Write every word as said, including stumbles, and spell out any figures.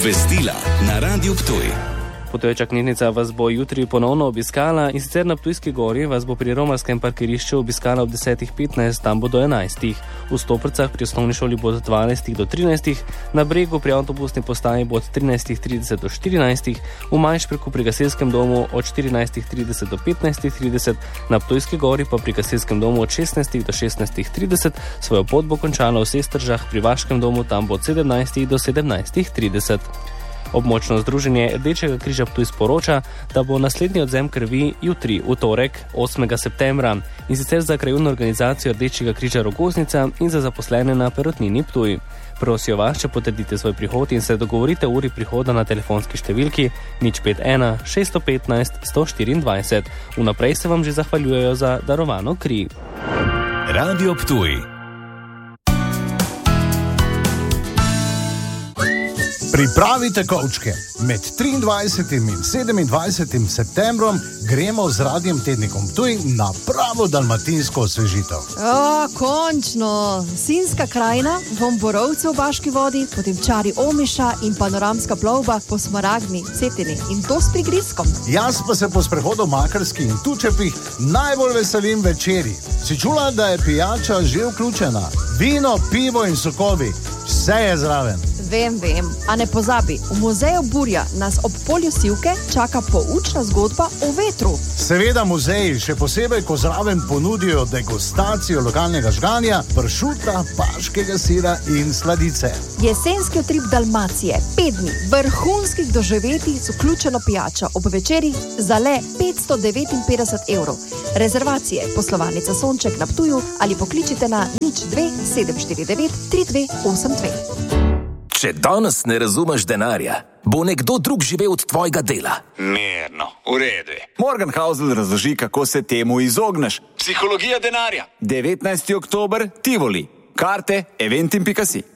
Obvestila na Radiu Ptuj. Potoječa knjižnica vas bo jutri ponovno obiskala in sicer na Ptujski gori vas bo pri romarskem parkirišču obiskala ob desetih petnajst, tam bo do enajstih. V Stoprcah pri osnovni šoli bo od dvanajstih do trinajstih, na Bregu pri avtobusni postaji bo od trinajstih trideset do štirinajstih, v Majšperku pri gasilskem domu od štirinajstih trideset do petnajstih trideset, na Ptujski gori pa pri gasilskem domu od šestnajstih do šestnajstih trideset, svojo pot bo končala v Sestržah pri Vaškem domu, tam bo od sedemnajstih do sedemnajstih trideset. Območno združenje Rdečega križa Ptuj sporoča, da bo naslednji odzem krvi jutri, v torek, osmega septembra, in sicer za krajevno organizacijo Rdečega križa Rogoznica in za zaposlene na Perutnini Ptuj. Prosijo vas, če potrdite svoj prihod in se dogovorite uri prihoda na telefonski številki nič pet ena šest petnajst sto štiriindvajset. Vnaprej se vam že zahvaljujejo za darovano kri. Radio Ptuj. Pripravite kovčke. Med triindvajsetim in sedemindvajsetim septembrom gremo z Radiem Tednikom Ptuj na pravo dalmatinsko osvežitev. O, končno! Sinjska krajina, vom Borovcev v Baški vodi, potem čari Omiša in panoramska plovba po Smaragdni, Cetini in to s prigrizkom. Jaz pa se po sprehodu Makarski in Tučepih najbolj veselim večeri. Si čula, da je pijača že vključena? Vino, pivo in sokovi, vse je zraven. Vem, vem, a ne pozabi, v muzeju Burja nas ob polju Sivke čaka poučna zgodba o vetru. Seveda muzeji, še posebej, ko zraven ponudijo degustacijo lokalnega žganja, pršuta, paškega sira in sladice. Jesenski utrip Dalmacije, pet dni vrhunskih doživetij z vključeno pijačo ob večeri za le petsto devetinpetdeset evrov. Rezervacije poslovalnica Sonček na Ptuju ali pokličite na nič dve sedem štiri devet tri dve osem dve. Če danes ne razumeš denarja, bo nekdo drug živel od tvojega dela. Mirno, v redu. Morgan Housel razloži, kako se temu izogneš. Psihologija denarja. devetnajsti oktober, Tivoli. Karte eventim pika si.